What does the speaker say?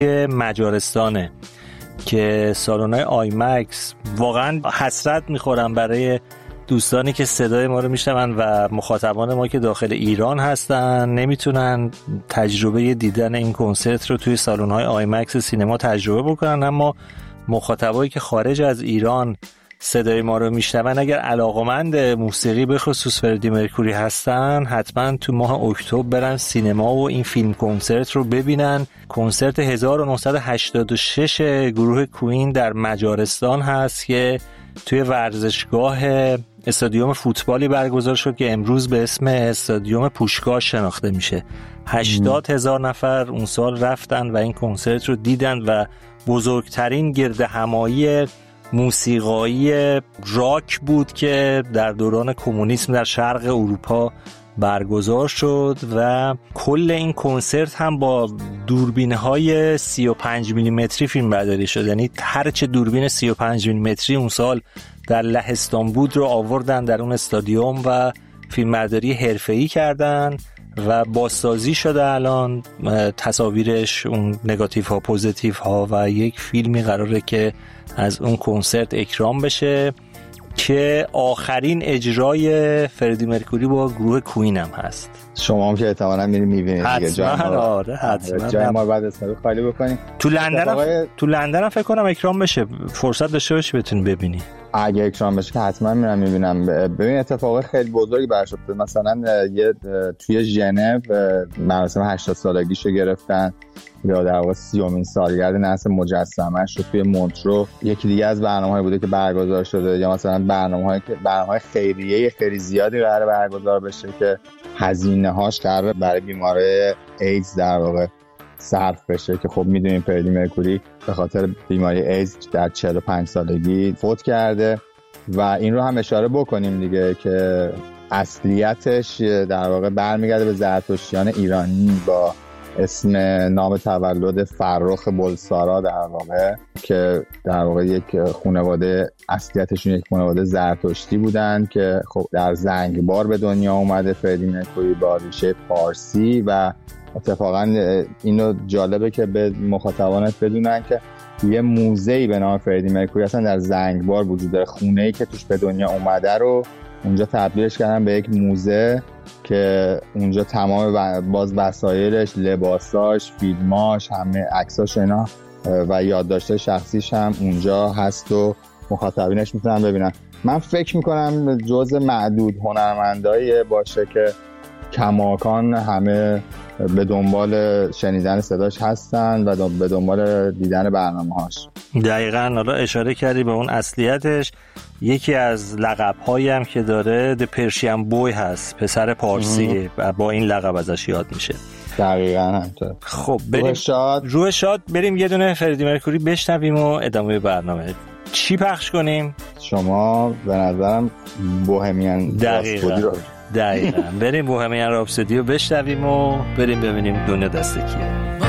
مجارستانه که سالن‌های آیمکس واقعا حسرت میخورم برای دوستانی که صدای ما رو میشنون و مخاطبان ما که داخل ایران هستن نمیتونن تجربه دیدن این کنسرت رو توی سالن‌های آیمکس سینما تجربه بکنن، اما مخاطبایی که خارج از ایران صدای ما رو میشنون اگر علاقمند موسیقی به خصوص فردی مرکوری هستن حتما تو ماه اکتبر برن سینما و این فیلم کنسرت رو ببینن. کنسرت 1986 گروه کوین در مجارستان هست که توی ورزشگاه استادیوم فوتبالی برگزار شد که امروز به اسم استادیوم پوشگاه شناخته میشه. 80,000 نفر اون سال رفتن و این کنسرت رو دیدن و بزرگترین گردهمایی موسیقایی راک بود که در دوران کمونیسم در شرق اروپا برگزار شد و کل این کنسرت هم با دوربین‌های 35 میلیمتری فیلم برداری شد. یعنی هر چه دوربین 35 میلیمتری اون سال در لهستان بود رو آوردن در اون استادیوم و فیلمبرداری حرفه‌ای کردن و بازسازی شده الان تصاویرش، اون نگاتیو ها، پوزیتیو ها و یک فیلمی قراره که از اون کنسرت اکرام بشه که آخرین اجرای فردی مرکوری با گروه کوین هم هست. شما هم که احتمالاً میریم میبینید دیگه. جای ما بعد استاد خالی بکنیم. تو لندن هم فکر کنم اکرام بشه، فرصت داشته باشی بتونی ببینی. اگه اکرام بشه که حتما میرم میبینم. ببین اتفاق خیلی بزرگی برش افتاد. مثلا توی ژنو مراسم 80 سالگیشو گرفتن یا در واقع 30مین سالگرد نصب مجسمه‌اش رو توی مونترو. یکی دیگه از برنامه‌های بوده که برگزار شده، یا مثلا برنامه‌های خیریه خیلی زیادی قراره برگزار بشه که هزینه‌هاش قراره برای بیماری ایدز در واقع صرف بشه که خب میدونیم فردی مرکوری به خاطر بیماری ایدز در 45 سالگی فوت کرده و این رو هم اشاره بکنیم دیگه که اصلیتش در واقع برمیگرده به زرتشتیان ایرانی با اسم نام تولد فرخ بلسارا در واقع که در واقع یک خانواده اصلیتشون یک خانواده زرتشتی بودن که خب در زنگبار به دنیا اومده فردی مرکوری با ریشه پارسی و اتفاقا اینو جالبه که به مخاطبانت بدونن که یه موزه‌ای به نام فردی مرکوری اصلا در زنگبار وجود داره. خونه‌ای که توش به دنیا اومده رو اونجا تبدیلش کردن به یک موزه که اونجا تمام باز وسایلش، لباساش، فیلماش، همه عکساش اینا و یادداشت‌های شخصیش هم اونجا هست و مخاطبینش میتونن ببینن. من فکر میکنم جزء معدود هنرمندایی باشه که کماکان همه به دنبال شنیدن صداش هستن و به دنبال دیدن برنامه‌هاش. دقیقاً. حالا اشاره کردی به اون اصلیتش. یکی از لقب‌هایی هم که داره The Persian Boy هست، پسر پارسی، و با این لقب ازش یاد میشه. دقیقاً همینطور. خب بریم روح شاد بریم یه دونه فردی مرکوری بشنویم و ادامه برنامه. چی پخش کنیم؟ شما به نظرم بوهمیان راپسودی رو دقیقاً بریم بوهمیان راپسودی رو بشنویم و بریم ببینیم دنیا دست کیه.